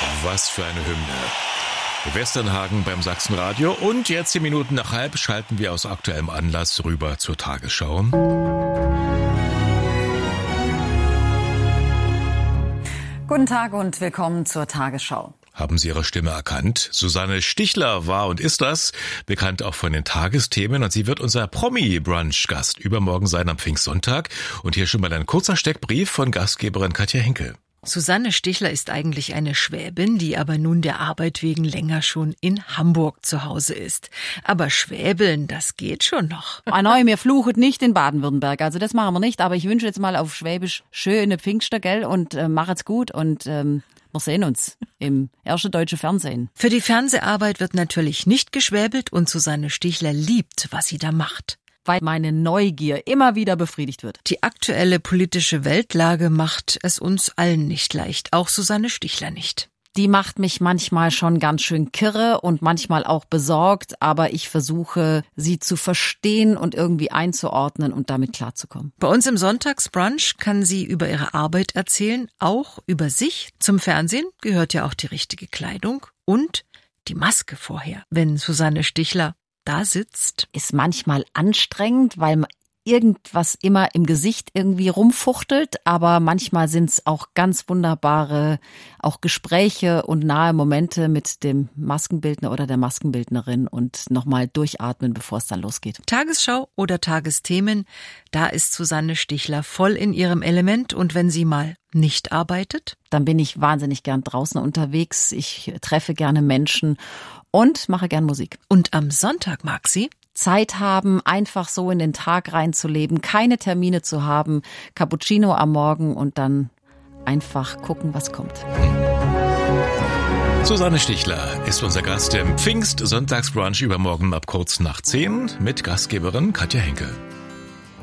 Was für eine Hymne. Westernhagen beim Sachsenradio. Und jetzt 10 Minuten nach halb schalten wir aus aktuellem Anlass rüber zur Tagesschau. Guten Tag und willkommen zur Tagesschau. Haben Sie Ihre Stimme erkannt? Susanne Stichler war und ist das, bekannt auch von den Tagesthemen. Und sie wird unser Promi-Brunch-Gast übermorgen sein am Pfingstsonntag. Und hier schon mal ein kurzer Steckbrief von Gastgeberin Katja Henkel. Susanne Stichler ist eigentlich eine Schwäbin, die aber nun der Arbeit wegen länger schon in Hamburg zu Hause ist. Aber Schwäbeln, das geht schon noch. Nein, wir fluchen nicht in Baden-Württemberg, also das machen wir nicht. Aber ich wünsche jetzt mal auf Schwäbisch schöne Pfingster, gell, und macht's gut und wir sehen uns im ersten deutschen Fernsehen. Für die Fernseharbeit wird natürlich nicht geschwäbelt und Susanne Stichler liebt, was sie da macht. Weil meine Neugier immer wieder befriedigt wird. Die aktuelle politische Weltlage macht es uns allen nicht leicht, auch Susanne Stichler nicht. Die macht mich manchmal schon ganz schön kirre und manchmal auch besorgt, aber ich versuche, sie zu verstehen und irgendwie einzuordnen und damit klarzukommen. Bei uns im Sonntagsbrunch kann sie über ihre Arbeit erzählen, auch über sich. Zum Fernsehen gehört ja auch die richtige Kleidung und die Maske vorher, wenn Susanne Stichler da sitzt. Ist manchmal anstrengend, weil irgendwas immer im Gesicht irgendwie rumfuchtelt, aber manchmal sind es auch ganz wunderbare auch Gespräche und nahe Momente mit dem Maskenbildner oder der Maskenbildnerin und nochmal durchatmen, bevor es dann losgeht. Tagesschau oder Tagesthemen, da ist Susanne Stichler voll in ihrem Element und wenn sie mal nicht arbeitet? Dann bin ich wahnsinnig gern draußen unterwegs, ich treffe gerne Menschen und mache gern Musik. Und am Sonntag mag sie Zeit haben, einfach so in den Tag reinzuleben, keine Termine zu haben, Cappuccino am Morgen und dann einfach gucken, was kommt. Susanne Stichler ist unser Gast im Pfingst-Sonntagsbrunch übermorgen ab kurz nach 10 mit Gastgeberin Katja Henkel.